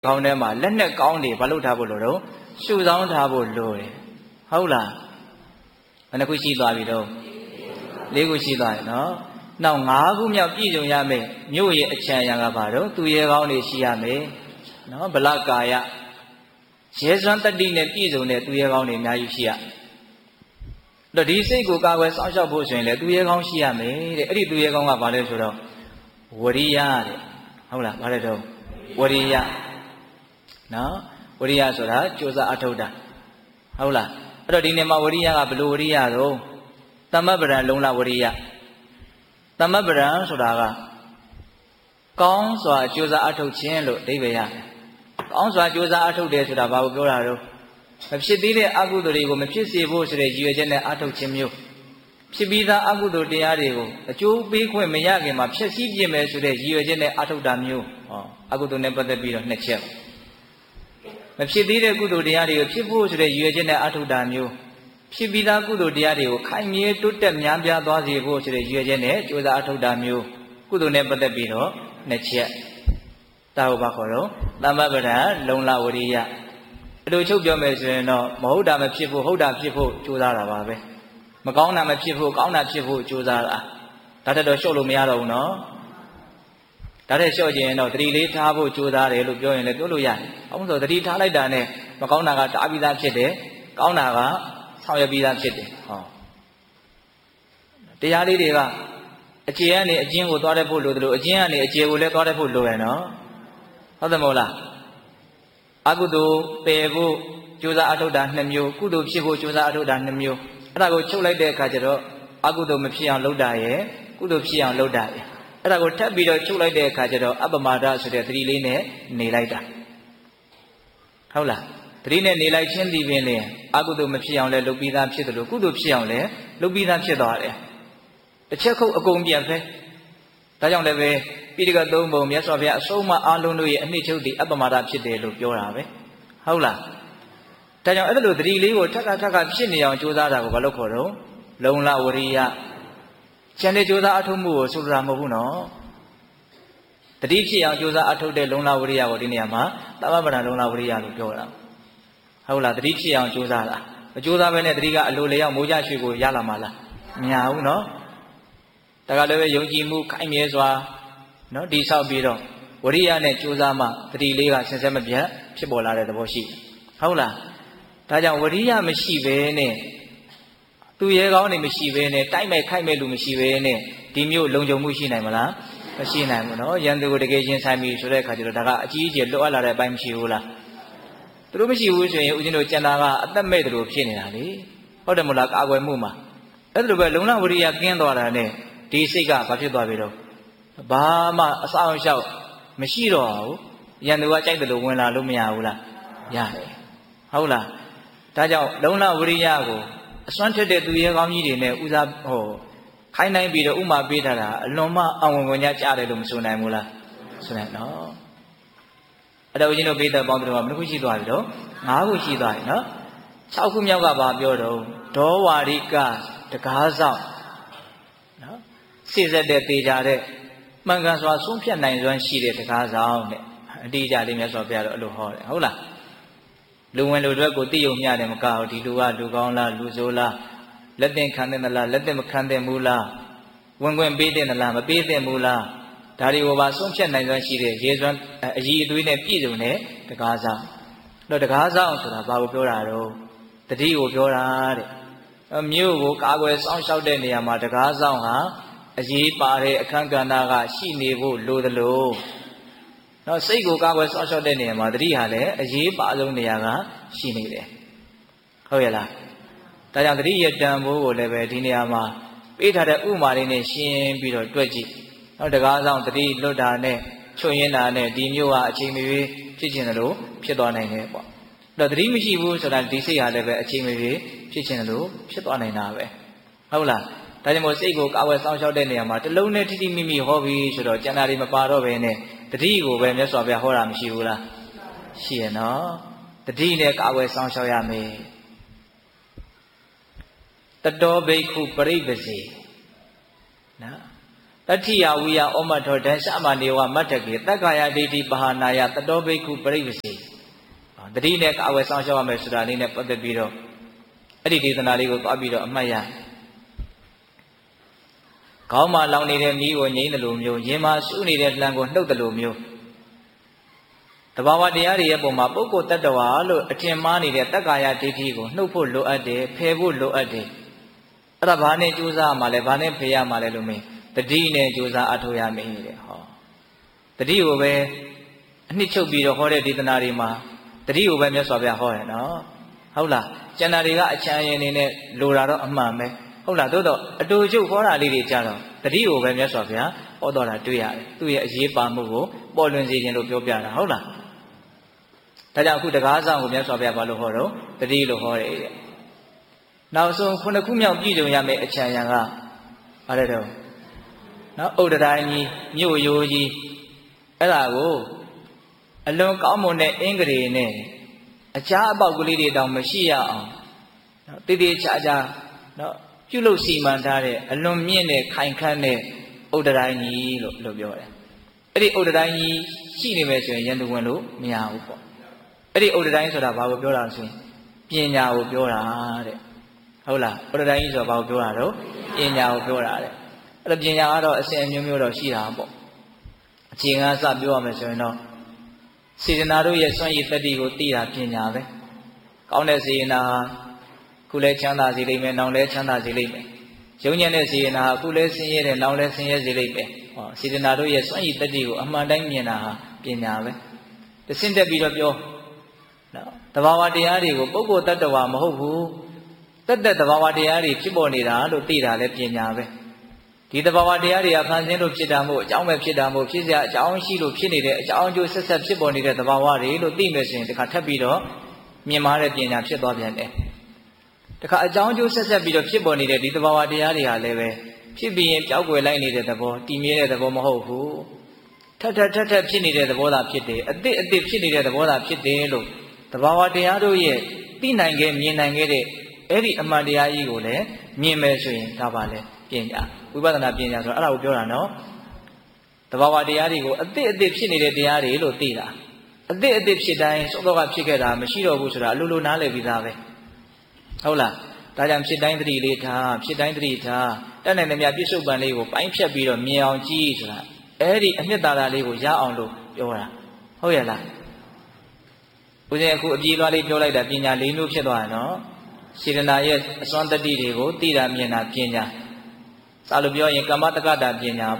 ကောင်းထဲမှာလက်နဲ့ကောင်းနေဘာလို့ထားဖို့လို့တော့ရှုဆောင်ထားဖို့လိုတယ်ဟုတ်လားဘယ်နှခုရှိသွားပြီတော့၄ခုရှိသွားတယ်နော်နောက်၅ခုမြောက်ပြည့်စုံရမယ်မြို့ရဲ့အချမ်းရံကပါတော့သူရဲကောင်းနေရှိရမယ်နော်ဗလကာယရဲစွမ်းတတိနဲ့ပြည့်စုံတဲ့သူရဲကောင်းတွေအများကြီးရှိရတော့ဒီစိတ်ကိုကာကွယ်စောင့်ရှောက်ဖို့ဆိုရင်လည်းသူရဲကောင်းရှိရမယ်တဲ့အဲ့ဒီသူရဲကောင်းကဘာလဲဆိုတော့ဝရိယတဲ့ဟုတ်လားဘာလဲတော့ဝရိယနော်ဝရိယဆိုတာကြိုးစားအထောက်တာဟုတ်လားအဲ့တော့ဒီနေ့မှာဝရိယကဘယ်လိုဝရိယတော့သမပ္ပရံလုံလဝရိယသမပ္ပရံဆိုတာကကောင်းစွာကြိုးစားအထောက်ခြင်းလို့အဓိပ္ပာယ်ရတယ်ကောင်းစွာကြိုးစားအထောက်တယ်ဆိုတာဘာကိုပြောတာတော့မဖြစ်သေးတဲ့အကုသိုလ်တွေကိုမဖြစ်စေဖို့ဆိုတဲ့ရည်ရွယ်ချက်နဲ့အထောက်ခြင်းမျိုးဖြစ်ပြီးသားအကုသိုလ်တရားတွေကိုအကျိုးပေးခွင့်မရခင်မှာဖြစ်စည်းပြင်မယ်ဆိုတဲ့ရည်ရွယ်ချက်နဲ့အထောက်တာမျိုးဟောအကုသိုလ်နဲ့ပတ်သက်ပြီးတော့နှစ်ချက်မဖြစ်သေးတဲ့ကုသိုလ်တရားတွေကိုဖြစ်ဖို့ဆိုတဲ့ရည်ရွယ်ချက်နဲ့အထောက်တာမျိုးဖြစ်ပြီးသားကုသိုလ်တရားတွေကိုခိုင်မြဲတိုးတက်များပြားသွားစေဖို့ဆိုတဲ့ရည်ရွယ်ချက်နဲ့ကြိုးစားအထောက်တာမျိုးကုသိုလ်နဲ့ပတ်သက်ပြီးတော့နှစ်ချက်တာဝဘာခေါ်တော့သမ္ပပ္ပရလုံလဝရိယအလိုချုပ်ပြောမယ်ဆိုရင်တော့မဟုတ်တာမဖြစ်ဖို့ဟုတ်တာဖြစ်ဖို့ကြိုးစားတာပါပဲမကောင်းတာမဖြစ်ဖို့ကောင်းတာဖြစ်ဖို့ကြိုးစားတာဒါတက်တော့လျှော့လို့မရတော့ဘူးနော်ဒါတက်လျှော့ခြင်းတော့သတိလေးထားဖို့ကြိုးစားတယ်လို့ပြောရင်လည်းပြောလို့ရတယ်။အောင်ဆိုသတိထားလိုက်တာနဲ့မကောင်းတာကတားပြီးသားဖြစ်တယ်ကောင်းတာကဆောင်ရွက်ပြီးသားဖြစ်တယ်ဟောတရားလေးတွေကအကျေကနေအကျဉ်းကိုသွားတတ်ဖို့လိုတယ်လို့အကျဉ်းကနေအကျေကိုလည်းသွားတတ်ဖို့လိုရနော်ဟုတ်တယ်မဟုတ်လားအကုသိုလ်ပယ်ဖို့ကြိုးစားအထောက်တာ2မျိုးကုသိုလ်ဖြစ်ဖို့ကြိုးစားအထောက်တာ2မျိုးအဲ့ဒါကိုချုပ်လိုက်တဲ့အခါကျတော့အကုသိုလ်မဖြစ်အောင်လုပ်တာရယ်ကုသိုလ်ဖြစ်အောင်လုပ်တာရယ်အဲ့ဒါကိုထပ်ပြီးတော့ချုပ်လိုက်တဲ့အခါကျတော့အပ္ပမာဒဆိုတဲ့သတိလေးနဲ့နေလိုက်တာဟုတ်လားသတိနဲ့နေလိုက်ချင်းဒီပင်လေအကုသိုလ်မဖြစ်အောင်လဲလုပ်ပြီးသားဖြစ်တယ်လို့ကုသိုလ်ဖြစ်အောင်လဲလုပ်ပြီးသားဖြစ်သွားတယ်တစ်ချက်ခုတ်အကုန်ပြန်ဖဲဒါကြောင့်လည်းပဲပိဋကသုံးပုံမြတ်စွာဘုရားအဆုံးအမအားလုံးတို့ရဲ့အနှစ်ချုပ်ဒီအပ္ပမာဒဖြစ်တယ်လို့ပြောတာပဲဟုတ်လားဒါကြောင့်အဲ့ဒါလိုသတိလေးကိုထပ်ခါဖြစ်နေအောင်ကြိုးစားတာကိုဘာလို့ခေါ်တော့လုံလဝရိယကျန်တဲ့ကြိုးစားအထုတ်မှုကိုဆိုလိုတာမဟုတ်ဘူးနော်တတိဖြစ်အောင်ကြိုးစားအထုတ်တဲ့လုံလဝရိယကိုဒီနေရာမှာသမ္ပပ္ပရလုံလဝရိယလို့ပြောတာဟုတ်လားတတိဖြစ်အောင်ကြိုးစားတာမကြိုးစားဘဲနဲ့တတိကအလိုလျောက်မိုးကြရွှေကိုရလာမှာလားမရဘူးနော်ဒါကလည်းပဲယုံကြည်မှုခိုင်မြဲစွာနော်ဒီဆောက်ပြီးတော့ဝရိယနဲ့ကြိုးစားမှတတိလေးကဆင်းဆဲမပြတ်ဖြစ်ပေါ်လာတဲ့သဘောရှိဟုတ်လားဒါကြောင့်ဝရိယမရှိဘဲနဲ့သူရဲကောင်းနေမရှိဘဲနဲ့တိုက်မဲ့ခိုက်မဲ့လူမရှိဘဲနဲ့ဒီမျိုးလုံခြုံမှုရှိနိုင်မလားမရှိနိုင်ဘူးနော်ရန်သူကိုတကယ်ချင်းဆိုင်ပြီဆိုတဲ့အခါကျတော့ဒါကအကြီးအကျယ်လွတ်အပ်လာတဲ့အပိုင်းမရှိဘူးလားသူတို့မရှိဘူးဆိုရင်ဦးဇင်းတို့ကျန်တာကအသက်မဲ့တယ်လို့ဖြစ်နေတာလေဟုတ်တယ်မလားကာကွယ်မှုမှာအဲ့ဒါလိုပဲလုံလဝရိယကင်းသွားတာနဲ့ဒီစိတ်ကဘာဖြစ်သွားပြီတော့ဘာမှအဆောင်အရှောက်မရှိတော့ဘူးရန်သူကကြိုက်တယ်လို့ဝင်လာလို့မရဘူးလားရတယ်ဟုတ်လားဒါကြောင့်လုံလဝရိယကိုအစွမ်းထက်တဲ့သူရဲကောင်းကြီးတွေနဲ့ဦးစားခိုင်းနိုင်ပြီးတော့ဥမာပေးထားတာအလွန်မှအဝင်ဝင်ကြားတယ်လို့မဆိုနိုင်ဘူးလားဆိုနိုင်နော်အဲ့တော့ဦးဇင်းတို့ပိဿပေါင်းတို့ကဘယ်နှခုရှိသွားပြီတော့5ခုရှိသွားပြီနော်6ခုမြောက်ကဘာပြောတော့ဒေါဝါရိကတကားဆောင်နော်စိစက်တဲ့တေချာတဲ့မှန်ကန်စွာဆုံးဖြတ်နိုင်စွမ်းရှိတဲ့တကားဆောင်တဲ့အတိအကျလေးမြတ်စွာဘုရားတော့အဲ့လိုဟောတယ်ဟုတ်လားလူဝင်လူထွက်ကိုသိယုံမျှတယ်မကဘူးဒီလူကလူကောင်းလားလူဆိုးလားလက်သင်ခံတဲ့လားလက်သင်မခံတဲ့ဘူးလားဝင်ခွင့်ပေးတဲ့လားမပေးတဲ့ဘူးလားဒါတွေကိုပါဆုံးဖြတ်နိုင်စွမ်းရှိတဲ့ရေစွမ်းအည်အသွေးနဲ့ပြည့်စုံတဲ့တကားဆောင်တော့တကားဆောင်ဆိုတာဘာကိုပြောတာတော့တတိကိုပြောတာတဲ့မြို့ကိုကာကွယ်စောင့်ရှောက်တဲ့နေရာမှာတကားဆောင်ဟာအရေးပါတဲ့အခန်းကဏ္ဍကရှိနေဖို့လိုသလိုနော်စိတ်ကိုကာကွယ်စောင့်ရှောက်တဲ့နေရာမှာတတိဟာလည်းအရေးပါဆုံးနေရာကရှိနေတယ်ဟုတ်ရဲ့လားဒါကြောင့်တတိယတန်ဖိုးကိုလည်းပဲဒီနေရာမှာပေးထားတဲ့ဥမာလေးနဲ့ရှင်းပြီးတော့တွက်ကြည့်နော်တကားဆောင်တတိလွတ်တာနဲ့ချွတ်ရင်းတာနဲ့ဒီမျိုးဟာအချိန်မရွေးဖြစ်ခြင်းလို့ဖြစ်သွားနိုင်တယ်ပေါ့တော့တတိမရှိဘူးဆိုတာဒီစိတ်ဟာလည်းပဲအချိန်မရွေးဖြစ်ခြင်းလို့ဖြစ်သွားနိုင်တာပဲဟုတ်လားဒါကြောင့်မို့စိတ်ကိုကာဝယ်ဆောင်ရှောက်တဲ့နေရာမှာတလုံးနဲ့ထိထိမိမိဟောပြီးဆိုတော့ကျန်တာတွေမပါတော့ဘဲနဲ့တတိကိုပဲမြတ်စွာဘုရားဟောတာမရှိဘူးလားရှိရနော်တတိနဲ့ကာဝယ်ဆောင်ရှောက်ရမယ်တတောဘိက္ခုပရိပ္ပစေနော်တ Tattiya Viya Omato Densama Neva Mataki, Takaya Diti Pahanaya, Tadobiku Privacy. The Dinek our Sanshava Mesudani at the Biro. Edit an Aligo Abido Maya. Kauma Launi Miu and Yin Lumio, Yema Suni Lango, no the Lumio. The Baba Diari Boma Boko Tadawa, a Tiamani, the Takaya Titigo, no pull lo a day, Pebu lo a day. Rabane Juza, Malevane Paya Malelume, the Dine Juza Atoya Mehile. The Dio way, Nicho be the Hore Ditanarima, the Dio way Mesovia Hore, no? Hola, Janariga Chayan in it, Lura Mame, Hola Dodo, a dojo for a lady channel, the Dio way Mesovia, or Dora Tuya, Tuya Zipa Mugo, Bolunzi and Lopiana, Hola. Tajaku the Gaza with Mesovia Balohoro, the Dio Hore. Now, so when the Kumya Gido Yame a Chayanga, I don't know. Now, older Dani, New Yoji, Elago, a long common angry name, a child about Gulidi down Machia, Didi Chaja, no, Pulo Simantare, a long mene, kind cane, older Dani, Lobio. Eddie older Dani, she never said Yanduano, meow. Eddie older Dani sort of our Biola, Pina Biola. Hola, what I use about Dorado, in our Dorado. The Giano, a same numero, she humble. Chingas up your messer. Sidinado, yes, when you fed you tia Pinave. Countessina, Kule Chanda Zilime, no less Chanda Zilime. Junior Sina, Kule Sin and no less in Zilime. Sidinado, yes, when you fed you, a Mandamina, Pinave. The Sinter beat of your. The Vawa Diari will go to the Wamahu. That the Vavadiari, Chibonida, Lutida, Lepinave. Did the Vavadiari, a Panzino Chidamo, Jaume Chidamo, Chizia, Jaun Shilu Chinide, Jaun Joseph Chibonida, the Vavari, Lutimes in the Catabido, Mimare Pina Chiboviane. The Jaun Joseph Bido Chibonida, did the Vavadiari, Leve, Chibi and Jaugue Lani the Bo, Timire the Bomohu. Tata Chinide the Bola Pite, a dip Chinide the Bola Pite, look. The Vavadiaro ye, Pina game, Yenangere. Every Amadia Igole, me measuring Tabale, Pina. We better not be in no. The Vavadiarigo, a day dip she needed the Ari, Lotida. A day dip she dines, although I check it out, Machiro Busra, Lulu Nale Vidave. Hola, Tajam she dined 3 later, she dined 3 times. Then I may be so banego, I'm sure be on me on cheese. Eddie, and Yadala Lego, Ya on Lu, Yora. Hoyala. Uze could give a little like Pina Linu Chedano. Sidana yet, a son the Digo, Tida Miena Pina. Salubio in Kamataka Pina.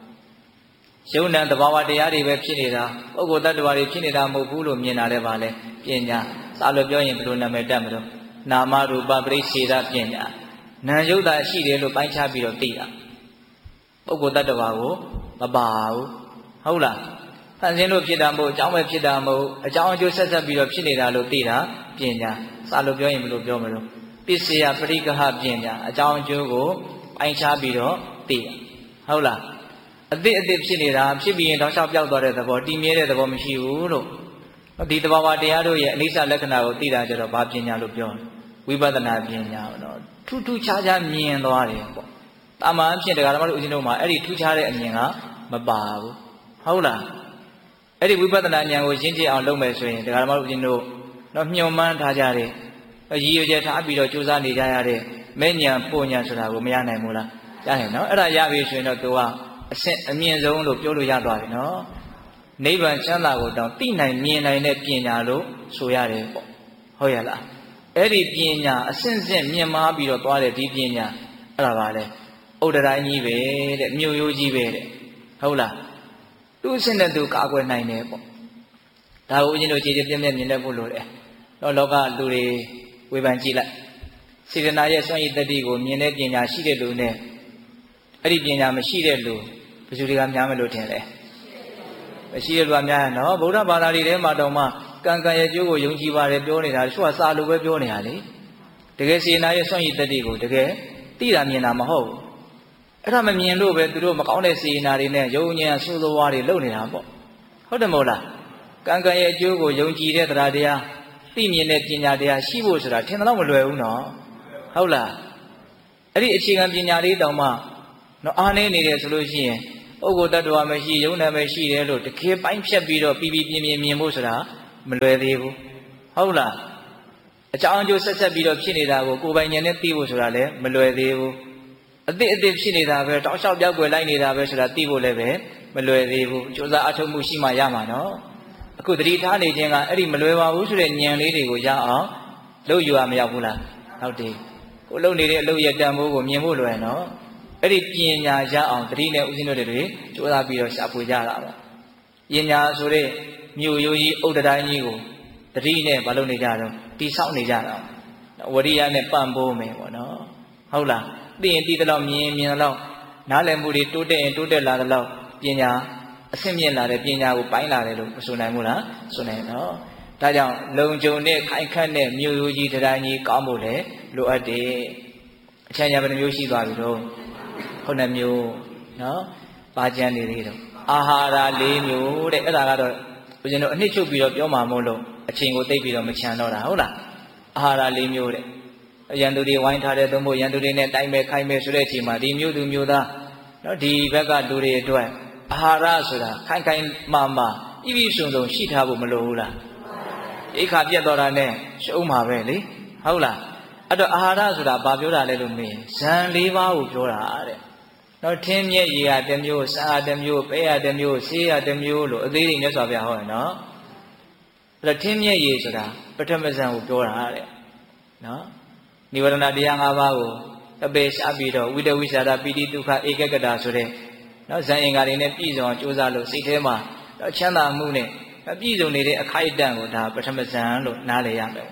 Shuna the Bava de Ari web Chinida, Ogo that Vari Chinida Mokulu Miena Levale, Pina, Salubio in Bruna Medamro, Namaru Babri Sida Pina. Najuda she de look by Chabi of Tida. Ogo that Vago, Babao, Hola. Tanzino Pidamo, Jama Pidamo, a John Joseph Bido Chinida Lutida, Pina. Salubio in Blumero. Pisia Frica Habina, a John Jogo, Ainchabido, Tia. Hola. A bit of Chinida, she being a shop out of the body, near the woman she would. Did the Bava de Ado, Lisa Lecana, Tida, the Babina Lupion. We better not be now. Two charge me and Lori. Tama, she the Garamar Uzinoma, Eddie, 2 charge and Yana, Mabao. Hola. Eddie, we better not young with Jinji on Lomas, the Garamar Uzino. Not Newman Tajari, a year jet Abido Juzani Jayare, Mania Punya Sura, Miana Mula. Jano, Era Yavi Shino Dua, a mean zone of Yolu Yadwa, no? Neighbor and Chandla go down, Tina, Miena, Pinalo, Suyare, Hoyala. Eddie Pina, a sense in Mima Bido Toilet, Pina, Aravale, Oda Nive, Mu Yuji, Hola. Do send them to Kagua 9. Now, you know, Jim in the Bulure. No longer do they with Angela. Sidana, yes, only the Digo, Miena, she did Lune. Arabia, Machine Lu, Pusulam Yamalutele. She Lamia, no, Buddha Banari, Madoma, Ganga Jugo, Yunjiva, Rebionia, Swasalu, Rebionia. The Gesina is only the Digo, the Gay, Tiramina Maho. Ramamian Lube, the room of Honestly in Arena, Yonia, Sulawari, Lonia. Hodamola. Ganga Jugo, Yunji, Radia, Pinian Pinadia, she was at 10 long. No. Hola. Ari Chigan Pinari Doma. နော်အားနေနေတယ်ဆိုလို့ရှိရင်ဥက္ကိုတ attva မရှိယုံနာမရှိတယ်လို့တကယ်ပိုင်းဖြတ်ပြီးတော့ပြီးပြင်းမြင်ဖို့ဆိုတာမလွယ်သေးဘူးဟုတ်လားအကြောင်းအကျိုးဆက်ပြီးတော့ဖြစ်နေတာကိုကိုယ်ပိုင်ဉာဏ်နဲ့သိဖို့ဆိုတာလည်းမလွယ်သေးဘူးအသစ်ဖြစ်နေတာပဲတောက်လျှောက်ပြောက်ွယ်လိုက်နေတာပဲဆိုတာသိဖို့လည်းပဲမလွယ်သေးဘူးကြိုးစားအထောက်မှုရှိမှရမှာနော်အခုတတိထားနေခြင်းကအဲ့ဒီမလွယ်ပါဘူးဆိုတဲ့ဉာဏ်လေးတွေကိုရအောင်လုပ်ယူရမရောက်ဘူးလားဟုတ်တယ်ကိုလုပ်နေတဲ့အလုပ်ရတန်ဖိုးကိုမြင်ဖို့လွယ်နော်အဲ့ဒီပညာရအောင်တတိနဲ့ဦးဇင်းတို့တွေကြိုးစားပြီးတော့ရှာဖွေကြတာပါပညာဆိုတဲ့မြို့ရိုးကြီးဥဒ္ဒတိုင်းကြီးကိုတတိနဲ့မလုပ်နေကြတော့တိဆောက်နေကြတာဝရိယနဲ့ပံ့ပိုးမယ်ပေါ့နော်ဟုတ်လားသိရင်သိတဲ့လောက်မြင်တော့နားလည်မှုတွေတိုးတက်ရင်တိုးတက်လာတဲ့လောက်ပညာအဆင့်မြင့်လာတဲ့ပညာကိုပိုင်းလာတယ်လို့မဆိုနိုင်ဘူးလားဆိုနိုင်နော်ဒါကြောင့်လုံခြုံတဲ့ခိုင်ခန့်တဲ့မြို့ရိုးကြီးတိုင်းကြီးကောင်းဖို့လည်းလိုအပ်တယ်အချမ်းညာဘယ်နှမျိုးရှိသွားပြီတော့ခုနှစ်မျိုးနော်ပါကြံနေသေးတော့အာဟာရ၄မျိုးတဲ့အဲ့ဒါကတော့ဦးဇင်းတို့အနှစ်ချုပ်ပြီးတော့ပြောမှာမို့လို့အချိန်ကိုသိပြီးတော့မချန်တော့တာဟုတ်လားအာဟာရ၄မျိုးတဲ့ရန်သူတွေဝိုင်းထားတဲ့သုံးဖို့ရန်သူတွေနဲ့တိုက်မဲ့ခိုင်းမဲ့ဆိုတဲ့အချိန်မှာဒီမျိုးသူမျိုးသားနော်ဒီဘက်ကလူတွေအတွက်အာဟာရဆိုတာခိုင်ခိုင်မာမာဣပိစုံစုံရှိထားဖို့မလိုဘူးလားအိခါပြတ်တော်တာနဲ့ရှုံးမှာပဲလေဟုတ်လားအဲ့တော့အာဟာရဆိုတာဘာပြောတာလဲလို့မေးဇန်၄ပါးကိုပြောတာတဲ့နော်ထင်းမြက်ရေရတစ်မျိုးစာရတစ်မျိုးပဲရတစ်မျိုးဆေးရတစ်မျိုးလို့အသေးစိတ်မြတ်စွာဘုရားဟောတယ်နော်အဲ့တော့ထင်းမြက်ရေဆိုတာပထမဇန်ကိုပြောတာတဲ့နော်နိဝရဏတရား၅ပါးကိုအပေရှားပြီးတော့ဝိတဝိသရာပိတိဒုက္ခဧကကတာဆိုတဲ့နော်ဇန်အင်္ဂါတွေနဲ့ပြည့်စုံအောင်ကြိုးစားလို့စိတ်ထဲမှာချမ်းသာမှုနဲ့ပြည့်စုံနေတဲ့အခိုက်အတန့်ကိုဒါပထမဇန်လို့နားလည်ရမယ်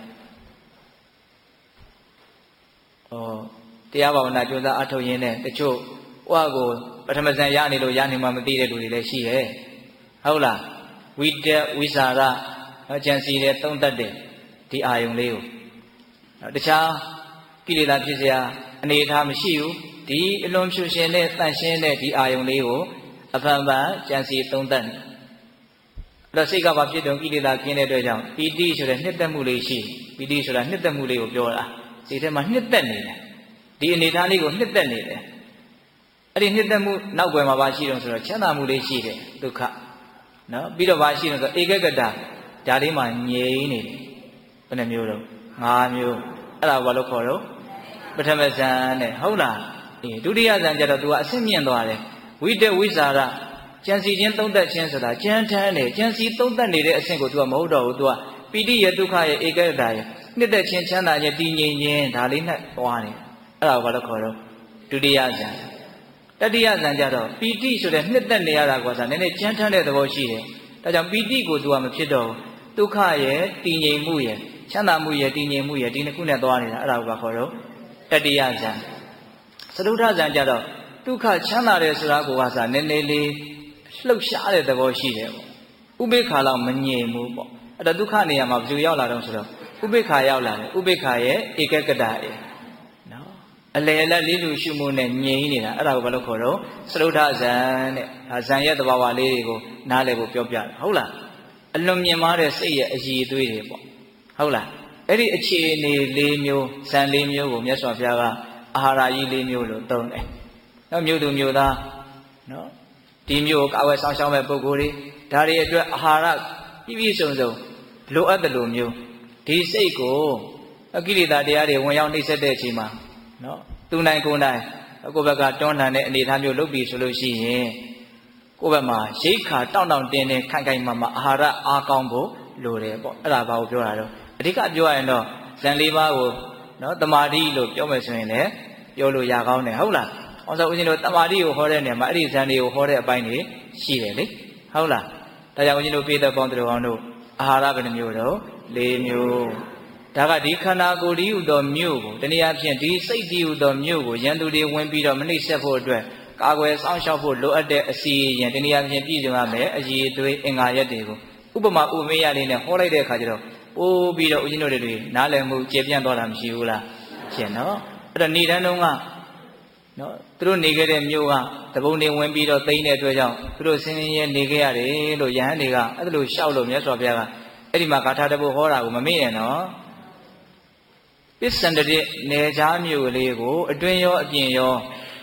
တရားဘာဝနာကြိုးစားအထောက်ရင်းနဲ့တချို့ဟိုကိုပထမဇန်ရနေလို့ရနေမှမသိတဲ့လူတွေလည်းရှိတယ်ဟုတ်လားဝိတဝိသရာကြံစီတဲ့သုံးတတ်တဲ့ဒီအာယုံလေးကိုတခြားကိလေသာဖြစ်เสียအနေထားမရှိဘူးဒီအလွန်ဖြူရှင်တဲ့တန့်ရှင်းတဲ့ဒီအာယုံလေးကိုအဖန်ဖန်ကြံစီသုံးတတ်တယ်အဲ့တော့စိတ်ကဘာဖြစ်တုံကိလေသာကျင်းတဲ့အတွက်ကြောင့်ပီတိဆိုတဲ့နှစ်သက်မှုလေးရှိပီတိဆိုတာနှစ်သက်မှုလေးကိုပြောတာစိတ်ထဲမှာနှစ်သက်နေတယ်ဒီအနေထားလေးကိုနှစ်သက်နေတယ်အဲ့ဒီနှစ်သက်မှုနောက်ွယ်မှာဘာရှိတုံးဆိုတော့ချမ်းသာမှုလေးရှိတယ်ဒုက္ခနော်ပြီးတော့ဘာရှိတုံးဆိုဧကဂတဒါလေးမှာငြိမ်နေတယ်ဘယ်နှမျိုးတော့၅မျိုးအဲ့ဒါဘာလို့ခေါ်တော့ပထမဇန်နဲ့ဟုတ်လားဒုတိယဇန်ကျတော့ तू ကအဆင့်မြင့်သွားတယ်ဝိတဝိဇာရကြံစီခြင်းသုံးသက်ခြင်းဆိုတာကြမ်းထမ်းတယ်ကြံစီသုံးသက်နေတဲ့အဆင့်ကို तू ကမဟုတ်တော့ဘူး तू ကပီတိရဲ့ဒုက္ခရဲ့ဧကဂတရဲ့နှစ်သက်ခြင်းချမ်းသာခြင်းတည်ငြိမ်ခြင်းဒါလေးနဲ့သွားတယ်အဲ့ဒါဘာလို့ခေါ်တော့ဒုတိယဇန်တတိယဇန်ကျတော့ပီတိဆိုတဲ့နှစ်သက်နေရတာကွာဆိုနည်းနည်းကြမ်းထမ်းတဲ့သဘောရှိတယ်ဒါကြောင့်ပီတိကို तू ကမဖြစ်တော့ဘူးဒုက္ခရဲ့တည်ငြိမ်မှုရဲ့ချမ်းသာမှုရဲ့တည်ငြိမ်မှုရဲ့ဒီနှစ်ခုနဲ့သွားနေတာအဲ့ဒါကိုခေါ်တော့တတိယဇန်သတုထဇန်ကျတော့ဒုက္ခချမ်းသာတယ်ဆိုတာကိုကစားနည်းနည်းလေးလှုပ်ရှားတဲ့သဘောရှိတယ်ပေါ့ဥပိ္ပခါလောက်မငြိမ်ဘူးပေါ့အဲ့တော့ဒုက္ခနေရာမှာဘယ်လိုရောက်လာတော့ဆိုတော့ဥပိ္ပခါရောက်လာတယ်ဥပိ္ပခါရဲ့ဧကကတရဲ့နော်အလယ်လက်လေးလူရှုမှုနဲ့ငြိမ်နေတာအဲ့ဒါကိုဘာလို့ခေါ်တော့သတုထဇန်တဲ့ဒါဇန်ရဲ့သဘာဝလေးတွေကိုနားလည်ဖို့ပြောပြတယ်ဟုတ်လားအလွန်မြင့်မားတဲ့စိတ်ရဲ့အရည်အသွေးတွေပေါ့ဟုတ်လားအဲ့ဒီအခြေအနေ၄မျိုးဇန်၄မျိုးကိုမြတ်စွာဘုရားကအာဟာရကြီး၄မျိုးလို့သုံးတယ်နော်မြို့သူမြို့သားနော်ဒီမျိုးကိုကာဝယ်ဆောင်ရှောက်မဲ့ပုဂ္ဂိုလ်တွေဒါတွေအတွက်အာဟာရပြည့်ပြည့်စုံစုံလိုအပ်တယ်လို့မျိုးဒီစိတ်ကိုအကိလေသာတရားတွေဝင်ရောက်နှိမ့်ဆက်တဲ့အချိန်မှာနော်သူနိုင်ကိုယ်နိုင်ကိုယ့်ဘက်ကတွန်းလှန်တဲ့အနေအထားမျိုးလုပ်ပြီးဆိုလို့ရှိရင်ကိုယ့်ဘက်မှာရိတ်ခါတောင့်တောင့်တင်းတင်းခိုင်ခိုင်မာမာအာဟာရအားကောင်းဖို့လိုတယ်ပေါ့အဲ့ဒါဘာကိုပြောတာတော့အဓိကပြောရရင်တော့ဇန်၄ပါးကိုနော်တမာတိလို့ပြောမယ်ဆိုရင်လည်းပြောလို့ရကောင်းတယ်ဟုတ်လားအောင်ဆိုဦးဇင်းတို့တမာတိကိုဟောတဲ့နေရာမှာအဲ့ဒီဇန်တွေကိုဟောတဲ့အပိုင်းတွေရှိတယ်လေဟုတ်လားဒါကြောင့်ဦးဇင်းတို့ပြေသက်ပေါင်းတော်အောင်တို့အာဟာရဘယ်နှမျိုးတော့၄မျိုးဒါကဒီခန္ဓာကိုယ်ဒီဟုသောမြို့ကိုတနည်းအားဖြင့်ဒီစိတ်ဒီဟုသောမြို့ကိုရန်သူတွေဝင်ပြီးတော့မနှိမ့်ဆက်ဖို့အတွက်ကာကွယ်စောင့်ရှောက်ဖို့လိုအပ်တဲ့အစီအရင်တနည်းအားဖြင့်ပြည့်စုံရမယ်အည်အသွေးအင်္ဂါရက်တွေကိုဥပမာဥပမေယလေးနဲ့ဟောလိုက်တဲ့အခါကျတော့ပို့ပြီးတော့ဦးဇင်းတို့တွေနားလည်မှုကျေပြန့်သွားတာမရှိဘူးလားရှင်နော်အဲ့တော့နေတန်းတုန်းကနော်သူတို့နေခဲ့တဲ့မြို့ကတပုံတွေဝင်ပြီးတော့သိမ်းတဲ့အတွက်ကြောင့်သူတို့စင်းစင်းရဲနေခဲ့ရတယ်လို့ယဟန်တွေကအဲ့ဒါလို့ရှောက်လို့မြတ်စွာဘုရားကအဲ့ဒီမှာဂါထာတပုဟောတာကိုမမေ့နဲ့နော်ပစ္စန္ဒတိနေချားမြို့လေးကိုအတွင်းရောအပြင်ရော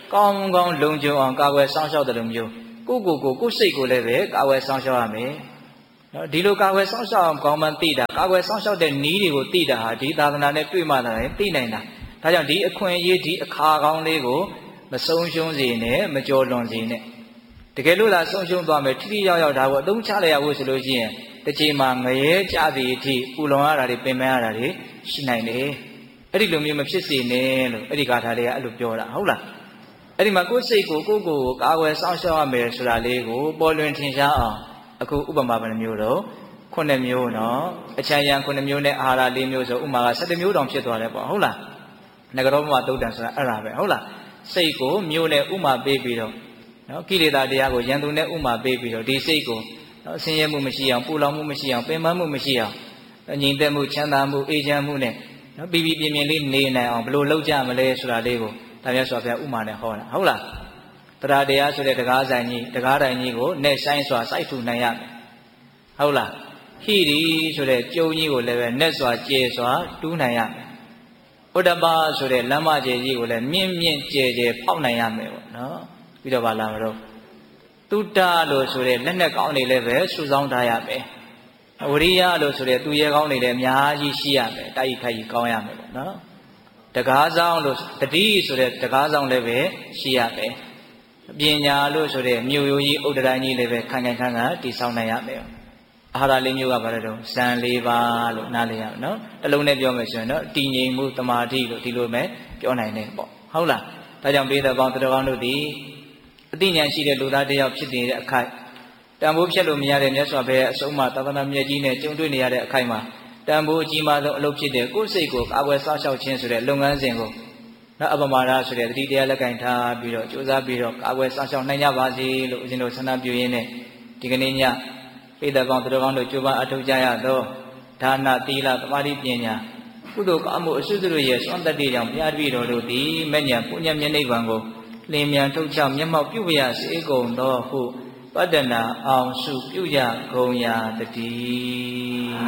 ကောင်းကောင်းလုံခြုံအောင်ကာကွယ်စောင့်ရှောက်တယ်လို့မျိုးကိုစိတ်ကိုလည်းပဲကာကွယ်စောင့်ရှောက်ရမယ်နော်ဒီလိုကာကွယ်စောင့်ရှောက်အောင်ကောင်းမှန်သိတာကာကွယ်စောင့်ရှောက်တဲ့နည်းတွေကိုသိတာဟာဒီသာသနာနဲ့တွေ့မှသာသိနိုင်တာဒါကြောင့်ဒီအခွင့်အရေးဒီအခါကောင်းလေးကိုမဆုံးရှုံးစေနဲ့မကြော်လွန်စေနဲ့တကယ်လို့သာဆုံးရှုံးသွားမယ်ထိထိရောက်ရောက်ဒါကိုအသုံးချလိုက်ရဖို့ဆိုလို့ရှိရင်တစ်ချိန်မှာငရဲကြသည်အထိပူလောင်ရတာတွေပင်ပန်းရတာတွေရှိနိုင်တယ်အဲ့ဒီလိုမျိုးမဖြစ်စေနဲ့လို့အဲ့ဒီဂါထာလေးကအဲ့လိုပြောတာဟုတ်လားအဲ့ဒီမှာကိုယ်စိတ်ကိုကာကွယ်စောင့်ရှောက်ရမယ်ဆိုတာလေးကိုပေါ်လွင်ထင်ရှားအောင်အခုဥပမာဘယ်နှမျိုးတော့9မျိုးနော်အချမ်းရံ9မျိုးနဲ့အာဟာရ4မျိုးဆိုဥမာက17မျိုးတောင်ဖြစ်သွားတယ်ပေါ့ဟုတ်လားနဂရောဘုမသုတ်တံဆိုတာအဲ့ဒါပဲဟုတ်လားစိတ်ကိုမျိုးနဲ့ဥမာပေးပြီးတော့နော်ကိလေသာတရားကိုယံသူနဲ့ဥမာပေးပြီးတော့ဒီစိတ်ကိုနော်ဆင်းရဲမှုမရှိအောင်ပူလောင်မှုမရှိအောင်ပင်ပန်းမှုမရှိအောင်ငြိမ်သက်မှုချမ်းသာမှုအေးချမ်းမှုနဲ့နော်ပြပြပြင်းပြင်းလေးနေနိုင်အောင်ဘယ်လိုလုပ်ကြမလဲဆိုတာလေးကိုဒါမျိုးဆိုပြဥမာနဲ့ဟောတာဟုတ်လားတရားတရားဆိုတဲ့တရားဆိုင်ကြီးတရားတိုင်းကြီးကိုနဲ့ဆိုင်စွာစိုက်ထူနိုင်ရမယ်ဟုတ်လားဟိရိဆိုတဲ့ကျုံကြီးကိုလည်းပဲနဲ့စွာကျေစွာတူးနိုင်ရမယ်ဥဒ္ဒပဆိုတဲ့လမ်းမကျယ်ကြီးကိုလည်းမြင့်မြင့်ကျယ်ကျယ်ဖောက်နိုင်ရမယ်ပေါ့နော်ပြီးတော့ဗာလာမလို့တုတ္တလို့ဆိုတဲ့လက်နဲ့ကောင်းနေလည်းပဲစုဆောင်းထားရမယ်ဝရိယလို့ဆိုတဲ့သူရဲကောင်းနေလည်းအများကြီးရှိရမယ်တိုက်ခိုက်ကြီးကောင်းရမယ်ပေါ့နော်တကားဆောင်လို့တတိဆိုတဲ့တကားဆောင်လည်းပဲရှိရမယ်ပညာလို့ဆိုတဲ့မြို့ရိုးကြီးဥဒ္ဒတိုင်းကြီးလည်းပဲခိုင်ခိုင်ခန့်ခန့်တည်ဆောက်နိုင်ရမယ်အာဟာရ၄မျိုးကဘာလဲတော့ဇန်၄ပါးလို့နားလည်ရမယ်နော်တစ်လုံးနဲ့ပြောမယ်ဆိုရင်တော့တည်ငြိမ်မှုတမာတိလို့ဒီလိုပဲပြောနိုင်တယ်ပေါ့ဟုတ်လားဒါကြောင့်ပေးတဲ့ပေါင်းတော်ကောင်းတို့ဒီအသိဉာဏ်ရှိတဲ့လူသားတစ်ယောက်ဖြစ်နေတဲ့အခိုက်တန်ဖိုးဖြတ်လို့မရတဲ့မြတ်စွာဘုရားအဆုံးအမသာသနာမြတ်ကြီးနဲ့ကြုံတွေ့နေရတဲ့အခိုက်မှာတန်ဖိုးအကြီးမားဆုံးအလုပ်ဖြစ်တဲ့ကိုယ်စိတ်ကိုကာကွယ်စောင့်ရှောက်ခြင်းဆိုတဲ့လုပ်ငန်းစဉ်ကိုနော်အပမာဒဆိုတဲ့တတိတရားလက်ကင်ထားပြီးတော့ကြိုးစားပြီးတော့ကာကွယ်စောင့်ရှောက်နိုင်ကြပါစေလို့ဦးဇင်းတို့ဆန္ဒပြုရင်းနဲ့ဒီကနေ့ညပိဋကပေါင်းတော်ကောင်းတို့ကြိုးပမ်းအထောက်ကြရသောဒါနသီလသမာဓိပညာကုသိုလ်ကောင်းမှုအစွတ်စွတ်ရဲ့စွမ်းတတ္တိကြောင့်ဘုရားတပည့်တော်တို့သည်မဲ့ညာပုညမျက်နှိပ်ဗံကိုလင်းမြန်ထုတ်ချမျက်မှောက်ပြုရစေကုန်သောဟုပတ္တနာအောင်စုပြုရကုန်ရာတည်း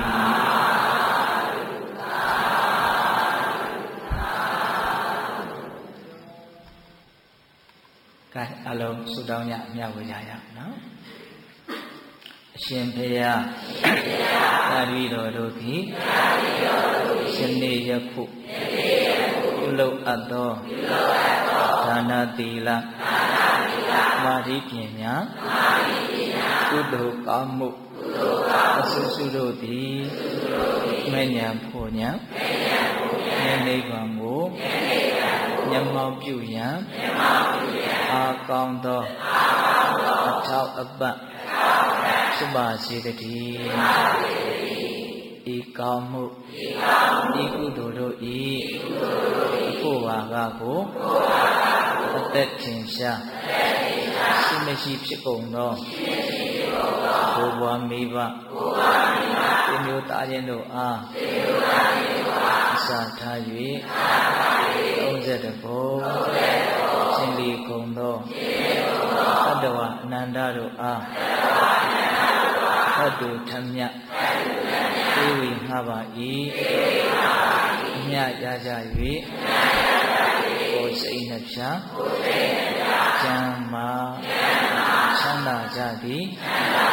ကဲအလုံးဆုတောင်းရမြတ်ဝေကြရအောင်နော်အရှင်ဘုရားသာဓုတော်တို့သည်ယနေ့ယခုပြုလုပ်အပ်သောဒါနသီလသမာဓိပညာကုသိုလ်ကောင်းမှုအစွတ်စွတ်တို့သည်မဲ့ညာဖို့ညာနိဗ္ဗာန်ကိုမျက်မှောက်ပြုရန်အာကောင်းသောအထောက်အပံ့ဖြစ်ပါစေတည်းဤကောင်းမှုဤကုသိုလ်တို့ဤအဖို့ဝါကကိုအသက်ထင်ရှားရှိမရှိဖြစ်ကုန်သောဘိုးဘွားမိဘဒီမျိုးသားချင်းတို့အားအစာထား၍30ဘုံရှင်လီကုန်သောသတ္တဝအနန္တတို့အားသတ္တုထမြတ်သေဝီငှပါ၏အမြတ်ရကြ၍ကိုယ်စိတ်နှပြကျမ်းမာချမ်းသာကြသည်